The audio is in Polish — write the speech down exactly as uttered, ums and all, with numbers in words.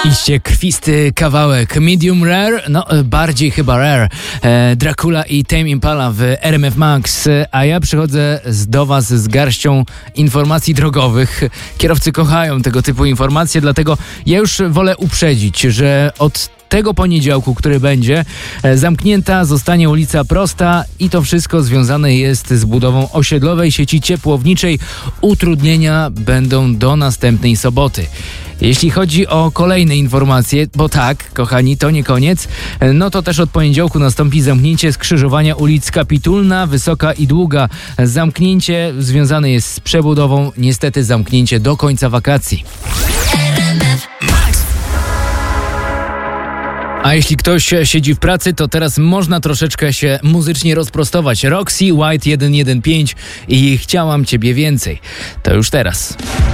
Iście krwisty kawałek, medium rare, no bardziej chyba rare, e, Dracula i Tame Impala w R M F Max, a ja przychodzę z, do was z garścią informacji drogowych. Kierowcy kochają tego typu informacje, dlatego ja już wolę uprzedzić, że od tego poniedziałku, który będzie, zamknięta zostanie ulica Prosta i to wszystko związane jest z budową osiedlowej sieci ciepłowniczej. Utrudnienia będą do następnej soboty. Jeśli chodzi o kolejne informacje, bo tak, kochani, to nie koniec, no to też od poniedziałku nastąpi zamknięcie skrzyżowania ulic Kapitulna, Wysoka i Długa. Zamknięcie związane jest z przebudową, niestety zamknięcie do końca wakacji. A jeśli ktoś siedzi w pracy, to teraz można troszeczkę się muzycznie rozprostować. Roxy, White sto piętnaście i Chciałam Ciebie Więcej. To już teraz.